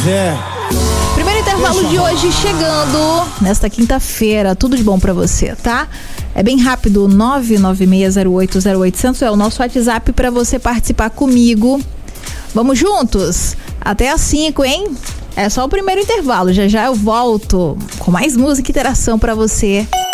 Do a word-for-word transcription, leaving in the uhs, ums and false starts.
é. Primeiro intervalo de hoje chegando nesta quinta-feira. Tudo de bom pra você, tá? É bem rápido. nove nove seis zero oito zero oito zero zero é o nosso WhatsApp pra você participar comigo. Vamos juntos? Até às cinco, hein? É só o primeiro intervalo. Já já eu volto com mais música e interação pra você.